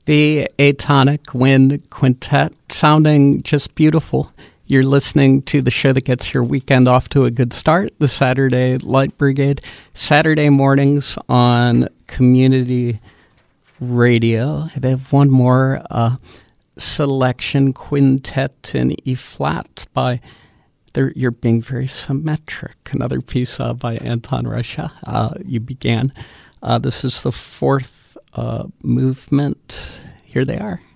The Atonic Wind Quintet, sounding just beautiful. You're listening to the show that gets your weekend off to a good start, the Saturday Light Brigade, Saturday mornings on Community Radio. They have one more selection, Quintet in E-flat by, you're being very symmetric, another piece by Anton Ruscha. You began. This is the fourth movement. Here they are.